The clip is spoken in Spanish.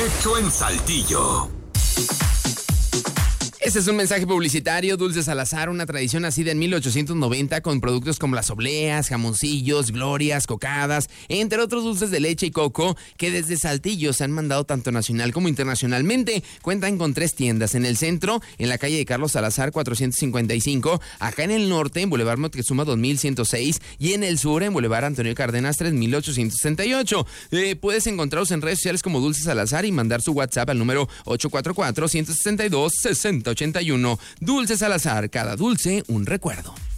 hecho en Saltillo. Este es un mensaje publicitario. Dulces Salazar, una tradición nacida en 1890 con productos como las obleas, jamoncillos, glorias, cocadas, entre otros dulces de leche y coco que desde Saltillo se han mandado tanto nacional como internacionalmente. Cuentan con 3 tiendas: en el centro, en la calle de Carlos Salazar 455, acá en el norte, en Boulevard Moctezuma 2106, y en el sur, en Boulevard Antonio Cárdenas 3868. Puedes encontrarlos en redes sociales como Dulces Salazar y mandar su WhatsApp al número 844-162-6081. Dulces Salazar, cada dulce un recuerdo.